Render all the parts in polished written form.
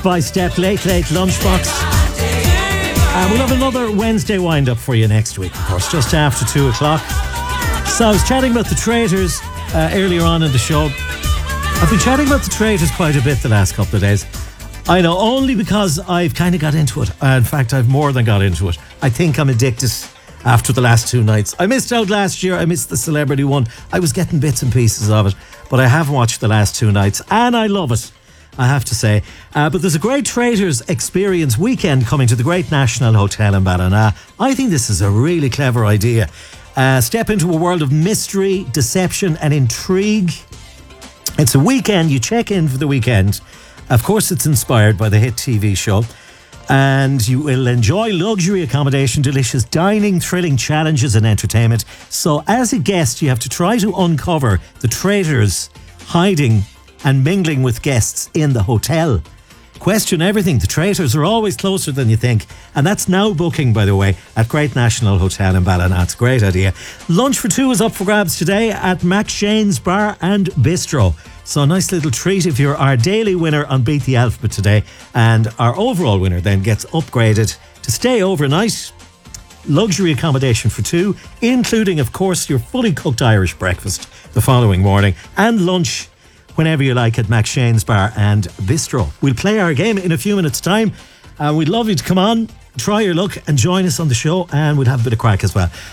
By Step Late Lunchbox. We'll have another Wednesday wind-up for you next week, of course, just after 2 o'clock. So I was chatting about the Traitors earlier on in the show. I've been chatting about the Traitors quite a bit the last couple of days. I know, only because I've kind of got into it. In fact, I've more than got into it. I think I'm addicted after the last 2 nights. I missed out last year. I missed the celebrity one. I was getting bits and pieces of it. But I have watched the last 2 nights and I love it, I have to say. But there's a great Traitors experience weekend coming to the Great National Hotel in Ballina. I think this is a really clever idea. Step into a world of mystery, deception and intrigue. It's a weekend. You check in for the weekend. Of course, it's inspired by the hit TV show. And you will enjoy luxury accommodation, delicious dining, thrilling challenges and entertainment. So as a guest, you have to try to uncover the traitors hiding and mingling with guests in the hotel. Question everything. The Traitors are always closer than you think. And that's now booking, by the way, at Great National Hotel in Ballina. It's a great idea. Lunch for 2 is up for grabs today at McShane's Bar and Bistro. So a nice little treat if you're our daily winner on Beat the Alphabet today. And our overall winner then gets upgraded to stay overnight. Luxury accommodation for 2, including, of course, your fully cooked Irish breakfast the following morning and lunch whenever you like at McShane's Bar and Bistro. We'll play our game in a few minutes' time. We'd love you to come on, try your luck and join us on the show, and we'll have a bit of crack as well.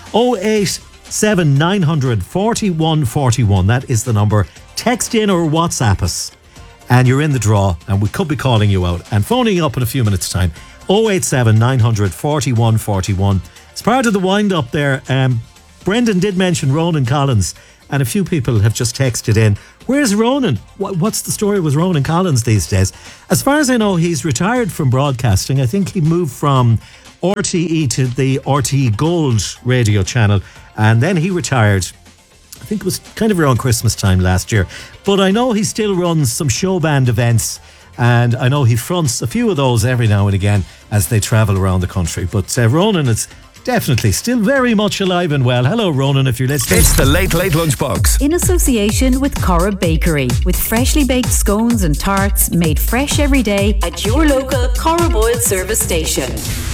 087 900 4141. That is the number. Text in or WhatsApp us and you're in the draw, and we could be calling you out and phoning you up in a few minutes' time. 087 900 4141. As part of the wind-up there, Brendan did mention Ronan Collins, and a few people have just texted in. Where's Ronan? What's the story with Ronan Collins these days? As far as I know, he's retired from broadcasting. I think he moved from RTE to the RTE Gold radio channel, and then he retired. I think it was kind of around Christmas time last year. But I know he still runs some show band events, and I know he fronts a few of those every now and again as they travel around the country. But Ronan is definitely still very much alive and well. Hello, Ronan, if you're listening. It's the Late Lunchbox. In association with Cora Bakery, with freshly baked scones and tarts made fresh every day at your local Cora Boyle service station.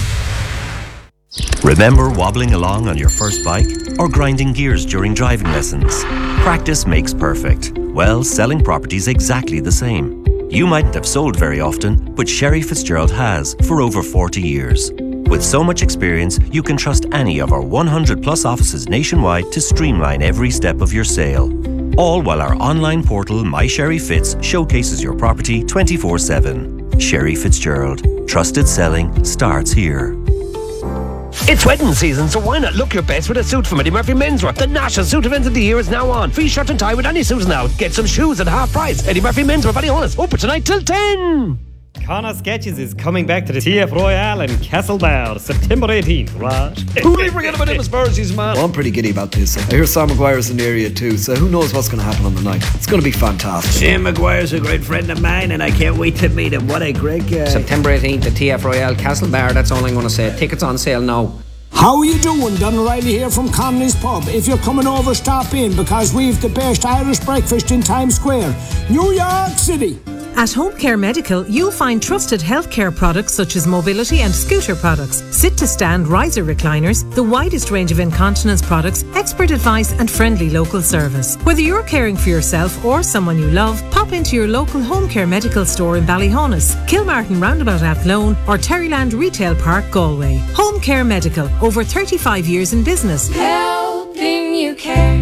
Remember wobbling along on your first bike or grinding gears during driving lessons? Practice makes perfect. Well, selling property's exactly the same. You mightn't have sold very often, but Sherry Fitzgerald has for over 40 years. With so much experience, you can trust any of our 100 plus offices nationwide to streamline every step of your sale. All while our online portal, My Sherry Fitz, showcases your property 24/7. Sherry Fitzgerald. Trusted selling starts here. It's wedding season, so why not look your best with a suit from Eddie Murphy Menswear? The national suit event of the year is now on. Free shirt and tie with any suit now. Get some shoes at half price. Eddie Murphy Menswear, Ballyhonus. Open tonight till 10. Connor Sketches is coming back to the TF Royale in Castlebar, September 18th, right? Who can forget about him as Spursy, man? Well, I'm pretty giddy about this. I hear Sam Maguire's in the area too, so who knows what's going to happen on the night. It's going to be fantastic. Sam Maguire's a great friend of mine, and I can't wait to meet him. What a great guy. September 18th at TF Royale, Castlebar. That's all I'm going to say. Tickets on sale now. How are you doing? Don O'Reilly here from Connolly's Pub. If you're coming over, stop in, because we've the best Irish breakfast in Times Square, New York City. At Home Care Medical, you'll find trusted healthcare products such as mobility and scooter products, sit-to-stand riser recliners, the widest range of incontinence products, expert advice and friendly local service. Whether you're caring for yourself or someone you love, pop into your local Home Care Medical store in Ballyhonus, Kilmartin Roundabout Athlone or Terryland Retail Park, Galway. Home Care Medical, over 35 years in business. Helping you care.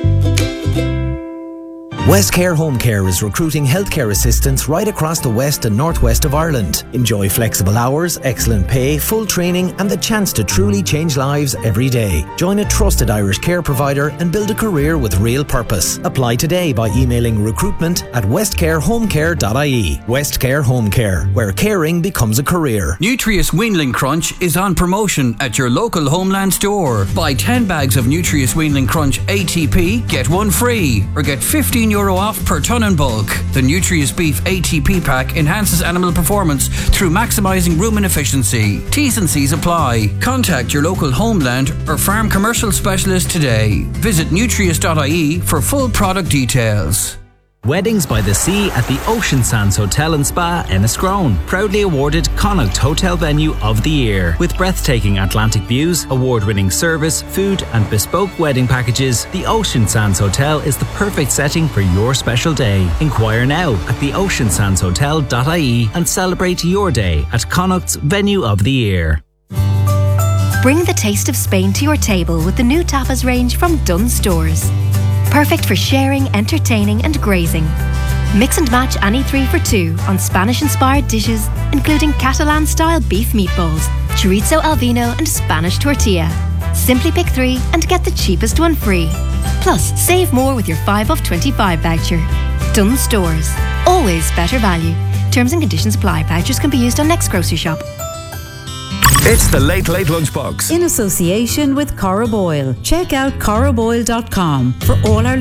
Westcare Home Care is recruiting healthcare assistants right across the west and northwest of Ireland. Enjoy flexible hours, excellent pay, full training and the chance to truly change lives every day. Join a trusted Irish care provider and build a career with real purpose. Apply today by emailing recruitment@westcarehomecare.ie. Westcare Home Care, where caring becomes a career. Nutrius Weanling Crunch is on promotion at your local Homeland store. Buy 10 bags of Nutrius Weanling Crunch ATP, get one free, or get €15 off per tonne in bulk. The Nutrius Beef ATP pack enhances animal performance through maximising rumen efficiency. T's and C's apply. Contact your local Homeland or farm commercial specialist today. Visit nutrius.ie for full product details. Weddings by the Sea at the Ocean Sands Hotel and Spa, Enniscrone. Proudly awarded Connacht Hotel Venue of the Year. With breathtaking Atlantic views, award-winning service, food and bespoke wedding packages, the Ocean Sands Hotel is the perfect setting for your special day. Inquire now at theoceansandshotel.ie and celebrate your day at Connacht's Venue of the Year. Bring the taste of Spain to your table with the new tapas range from Dunnes Stores. Perfect for sharing, entertaining and grazing. Mix and match any 3 for 2 on Spanish-inspired dishes, including Catalan-style beef meatballs, chorizo al vino and Spanish tortilla. Simply pick 3 and get the cheapest one free. Plus, save more with your 5 off 25 voucher. Dunnes Stores. Always better value. Terms and conditions apply. Vouchers can be used on next grocery shop. It's the Late Late Lunchbox. In association with Cora Boyle. Check out coraboyle.com for all our